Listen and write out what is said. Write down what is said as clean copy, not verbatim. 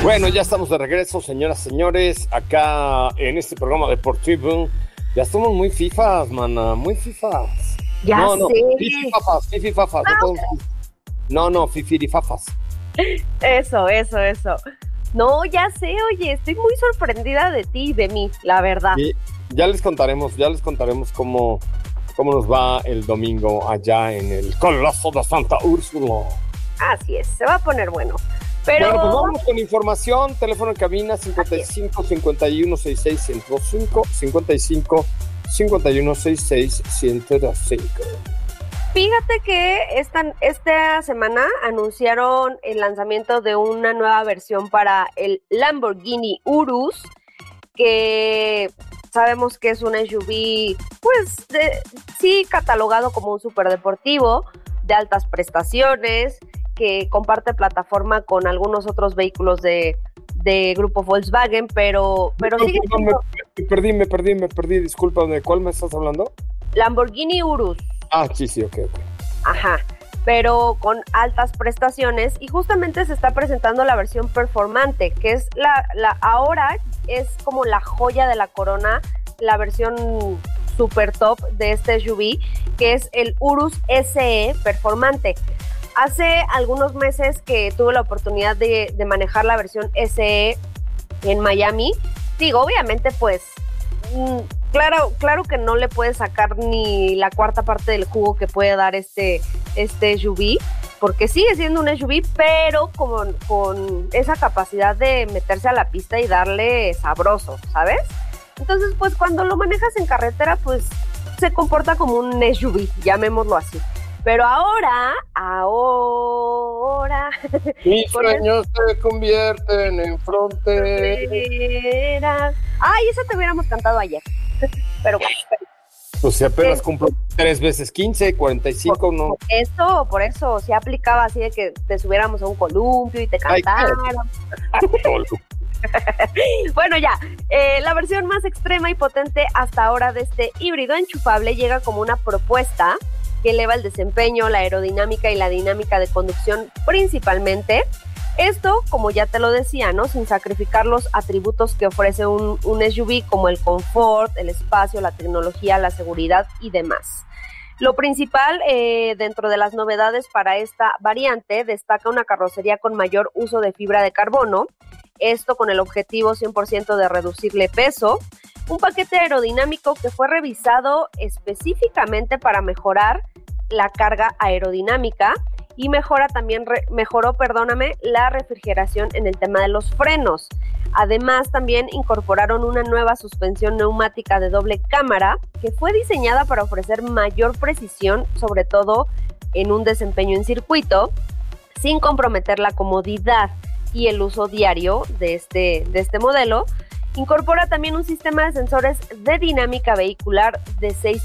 Bueno, ya estamos de regreso, señoras, señores, acá en este programa deportivo. Ya estamos muy fifas, mana, muy fifas. Ya no, sé. Fififafas. No, fifirifafas. Eso. No, ya sé, oye, estoy muy sorprendida de ti y de mí, la verdad. Y ya les contaremos cómo nos va el domingo allá en el Coloso de Santa Úrsula. Así es, se va a poner bueno. Pero... Bueno, pues vamos con información. Teléfono en cabina 55 51 66 105 55 51 66 105. Fíjate que esta semana anunciaron el lanzamiento de una nueva versión para el Lamborghini Urus, que sabemos que es un SUV, pues sí catalogado como un superdeportivo, de altas prestaciones, que comparte plataforma con algunos otros vehículos de grupo Volkswagen, pero sigue siendo... Me perdí, discúlpame, ¿cuál me estás hablando? Lamborghini Urus. Ah, sí, ok. Ajá, pero con altas prestaciones, y justamente se está presentando la versión performante, que es ahora es como la joya de la corona, la versión super top de este SUV, que es el Urus SE Performante. Hace algunos meses que tuve la oportunidad de manejar la versión SE en Miami. Digo, obviamente, pues, claro que no le puedes sacar ni la cuarta parte del jugo que puede dar este SUV, porque sigue siendo un SUV, pero con esa capacidad de meterse a la pista y darle sabroso, ¿sabes? Entonces, pues, cuando lo manejas en carretera, pues, se comporta como un SUV, llamémoslo así. Pero ahora... Mis sueños se convierten en frontera. Ay, eso te hubiéramos cantado ayer. Pero bueno. Pues si apenas cumplo 3 veces 15, 45, ¿no? Por eso, si aplicaba así de que te subiéramos a un columpio y te cantaran. Bueno, ya, la versión más extrema y potente hasta ahora de este híbrido enchufable llega como una propuesta que eleva el desempeño, la aerodinámica y la dinámica de conducción principalmente. Esto, como ya te lo decía, ¿no? Sin sacrificar los atributos que ofrece un SUV, como el confort, el espacio, la tecnología, la seguridad y demás. Lo principal dentro de las novedades para esta variante destaca una carrocería con mayor uso de fibra de carbono, esto con el objetivo 100% de reducirle peso, un paquete aerodinámico que fue revisado específicamente para mejorar la carga aerodinámica y mejoró la refrigeración en el tema de los frenos. Además, también incorporaron una nueva suspensión neumática de doble cámara que fue diseñada para ofrecer mayor precisión, sobre todo en un desempeño en circuito, sin comprometer la comodidad y el uso diario de este modelo. Incorpora también un sistema de sensores de dinámica vehicular de 6